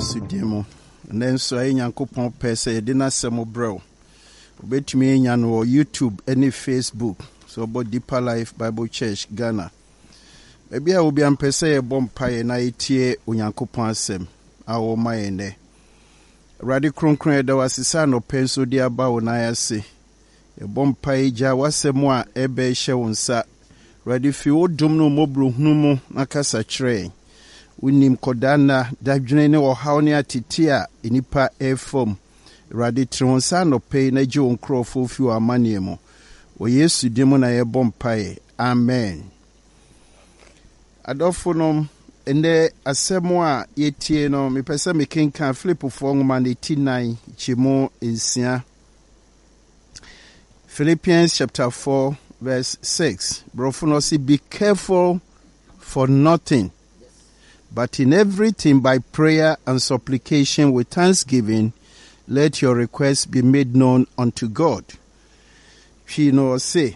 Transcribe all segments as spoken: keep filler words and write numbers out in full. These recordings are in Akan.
sudimo nenso ay Nyankopon pese e de na semo bro obetumi enya no YouTube any Facebook so about Deeper Life Bible Church Ghana ebi a obi ampese e bom pae na etie Onyankopon asem awo mayene Radi kronkron e da wasisa no penso di aba wona yase e bom pae ja wasemu a ebe hye wonsa Radi fi odum no mobro hunu na kasa kire unim kodana dadwene ne ohaw ne atete a enipa efom Radi tronsa no pay na je onkrofo fi o amane mu o Yesu dim na ye bom pae amen Adofonom ende asemo a yetie no mepese mekenka Philip fo ngoma ne eighty-nine chimo ensia Philippians chapter four verse six Brofono say be careful for nothing but in everything by prayer and supplication with thanksgiving let your requests be made known unto God. She no say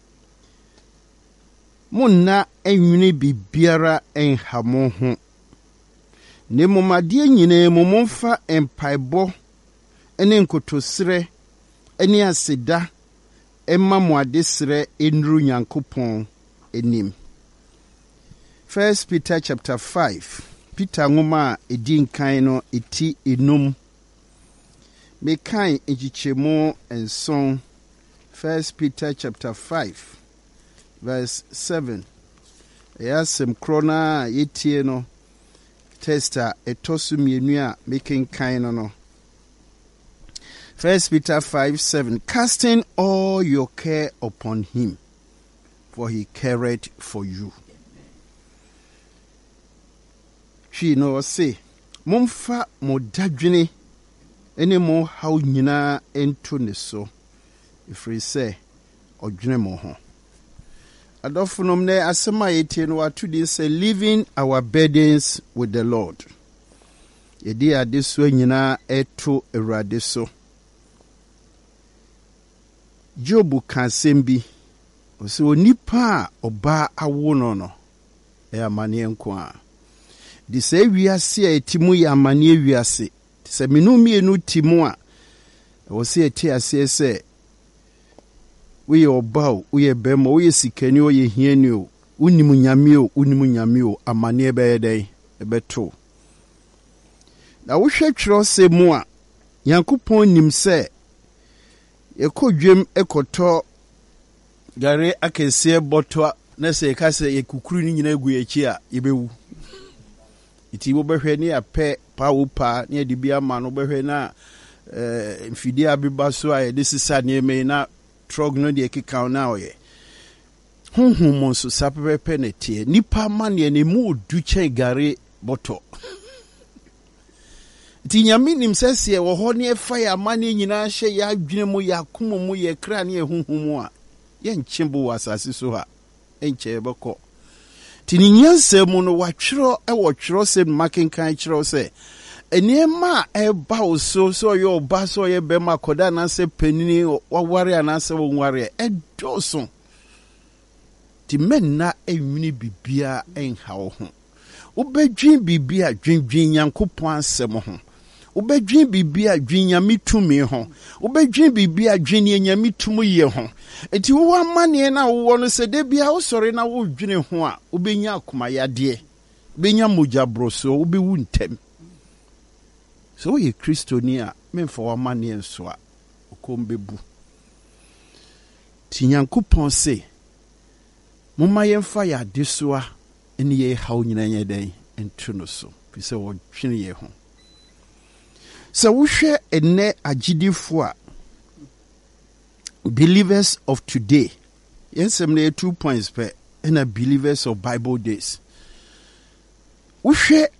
Munna enwini bibiara enhamo ho. Ne momade nyine momomfa empaibo ene nkotosre ene aseda emma mo adesre enru Nyankopon enim. First Peter chapter five. Peter ngoma edi nkan no eti enum. Me kan ejichemo enson. First Peter chapter five. Verse seven. Yasem krona yetie no testa etosu mienu a making kind no. First Peter five seven. Casting all your care upon him, for he careth for you. She no say, Mumfa mo dadwene ene mo haw nyina ento ne so. Ifri say odwene mo ho. Adofunom ne asema yetie no atudi say living our burdens with the Lord. Yedi ade so nyina eto Awurade so. Job kan sembi. O se onipa oba awo no no. E amane enko a. Di se wiase a etimu ya amane wiase. Se menu mienu timu a. O se eti ase se we oba we bema we sikani we hiani o unimu nyame o unimu nyame o amane ebe yedai ebeto na wo hwe twro se mu a Yankopon nim se ekodwem ekoto gare akese boto na se ka se ekukuru ni nyina egu echi a yebewu iti wo behwe ni ape pa wo pa ni adibia ma no behwe na eh mfidi abiba so a de sisa ne me na trog no de kika na oye honhom mo so sapepe na tie nipa mane ne mu du chen gare boto ti nyame nim sese wo ho ne fa ya mane nyina hye ya adwene mu ya komo mu ye kra ne honhom a ye nchembo wasase so ha enche beko ti ni nyanse mu no watwero e wo twero se makenkan twero se enema e ba oso so yo ba so ye be makoda na se penini waware na se wonware e doso ti menna enwini bibia enhawo ho ubedwin bibia dwindwin Nyankopon asem ho ubedwin bibia dwin nyame tumi ho ubedwin bibia dwin nyame tumu ye ho enti wo amane na wo no se de bia wo sori na wo dwene ho a ubenya akoma yade benya moja broso ubewu ntem. So ye Kristonia memfa wa mane enso a okombebu. Ti Nyankopon se momma yemfa ya desoa ene ye haw nyina nyeden entu no so. Fi se wo twene ye ho. So wo hwe ene agidifo a believers of today. Yensem na two points per ena believers of Bible days. Wo hwe